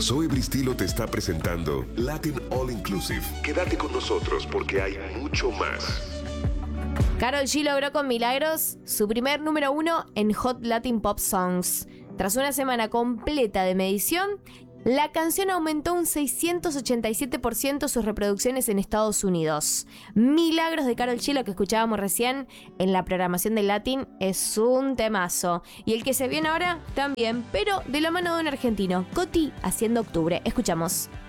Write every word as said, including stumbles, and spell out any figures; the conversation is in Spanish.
Zoe Bristilo te está presentando Latin All Inclusive. Quédate con nosotros porque hay mucho más. Karol G logró con milagros su primer número uno en Hot Latin Pop Songs. Tras una semana completa de medición, la canción aumentó un seiscientos ochenta y siete por ciento sus reproducciones en Estados Unidos. Milagros de Karol G, lo que escuchábamos recién en la programación de Latin, es un temazo. Y el que se viene ahora también, pero de la mano de un argentino, Coti haciendo Octubre. Escuchamos.